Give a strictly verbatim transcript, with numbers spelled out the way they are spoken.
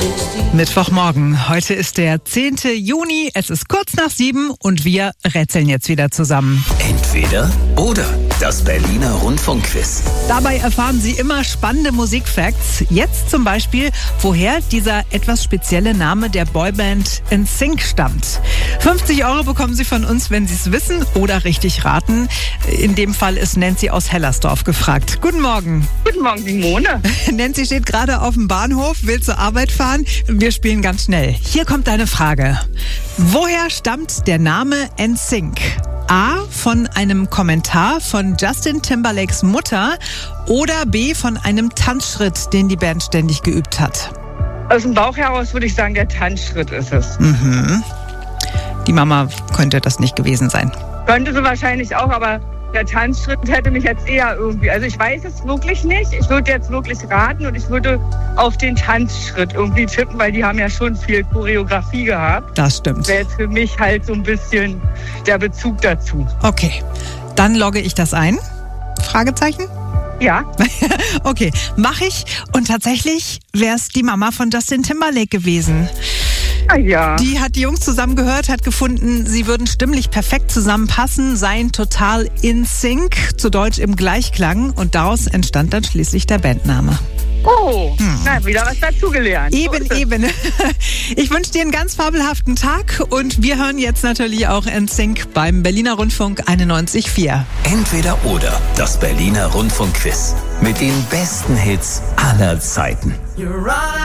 Mittwochmorgen. Heute ist der zehnte Juni. Es ist kurz nach sieben und wir rätseln jetzt wieder zusammen. Entweder oder. Das Berliner Rundfunkquiz. Dabei erfahren Sie immer spannende Musikfacts. Jetzt zum Beispiel, woher dieser etwas spezielle Name der Boyband N Sync stammt. fünfzig Euro bekommen Sie von uns, wenn Sie es wissen oder richtig raten. In dem Fall ist Nancy aus Hellersdorf gefragt. Guten Morgen. Guten Morgen, Simone. Nancy steht gerade auf dem Bahnhof, will zur Arbeit fahren. Wir spielen ganz schnell. Hier kommt deine Frage. Woher stammt der Name N Sync? A. Von einem Kommentar von Justin Timberlakes Mutter oder B. von einem Tanzschritt, den die Band ständig geübt hat? Aus dem Bauch heraus würde ich sagen, der Tanzschritt ist es. Mhm. Die Mama könnte das nicht gewesen sein. Könnte sie wahrscheinlich auch, aber der Tanzschritt hätte mich jetzt eher irgendwie... Also ich weiß es wirklich nicht. Ich würde jetzt wirklich raten und ich würde auf den Tanzschritt irgendwie tippen, weil die haben ja schon viel Choreografie gehabt. Das stimmt. Wäre jetzt für mich halt so ein bisschen der Bezug dazu. Okay, dann logge ich das ein. Fragezeichen? Ja. Okay, mache ich. Und tatsächlich wäre es die Mama von Justin Timberlake gewesen. Ah, ja. Die hat die Jungs zusammengehört, hat gefunden, sie würden stimmlich perfekt zusammenpassen, seien total in sync, zu Deutsch im Gleichklang. Und daraus entstand dann schließlich der Bandname. Oh, hm. na, wieder was dazugelernt. Eben, so eben. Ich wünsche dir einen ganz fabelhaften Tag und wir hören jetzt natürlich auch N Sync beim Berliner Rundfunk einundneunzig Komma vier. Entweder oder. Das Berliner Rundfunkquiz. Mit den besten Hits aller Zeiten.